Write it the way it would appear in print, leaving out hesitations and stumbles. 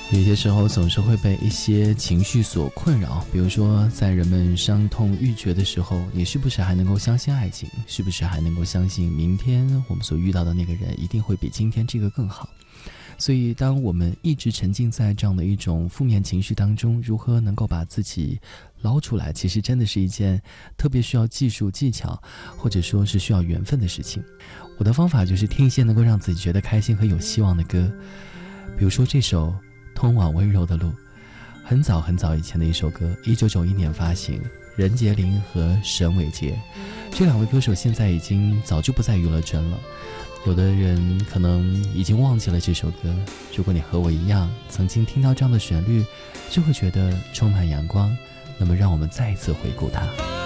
有些时候总是会被一些情绪所困扰，比如说在人们伤痛欲绝的时候，你是不是还能够相信爱情？是不是还能够相信明天我们所遇到的那个人一定会比今天这个更好？所以当我们一直沉浸在这样的一种负面情绪当中，如何能够把自己捞出来，其实真的是一件特别需要技术技巧，或者说是需要缘分的事情。我的方法就是听一些能够让自己觉得开心和有希望的歌，比如说这首通往温柔的路，很早很早以前的一首歌，1991年发行，任洁琳和沈伟杰这两位歌手现在已经早就不在娱乐圈了，有的人可能已经忘记了这首歌。如果你和我一样曾经听到这样的旋律，就会觉得充满阳光，那么让我们再一次回顾它。